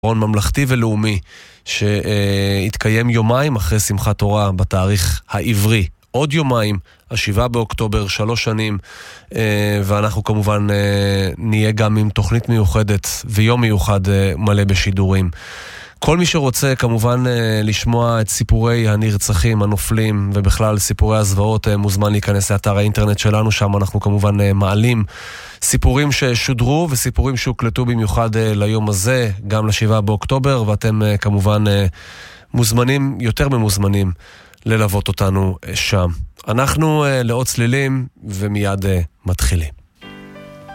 ממלכתי ולאומי שהתקיים יומיים אחרי שמחת תורה בתאריך העברי. עוד יומיים, 7 באוקטובר, 3 שנים, ואנחנו כמובן נהיה גם עם תוכנית מיוחדת ויום מיוחד מלא בשידורים. כל מי שרוצה כמובן לשמוע את סיפורי הנרצחים, הנופלים ובכלל סיפורי הזוועות מוזמן להיכנס לאתר האינטרנט שלנו, שם אנחנו כמובן מעלים סיפורים ששודרו וסיפורים שהוקלטו במיוחד ליום הזה, גם ל7 באוקטובר, ואתם כמובן מוזמנים, יותר ממוזמנים, ללוות אותנו שם. אנחנו לעוד צלילים ומיד מתחילים.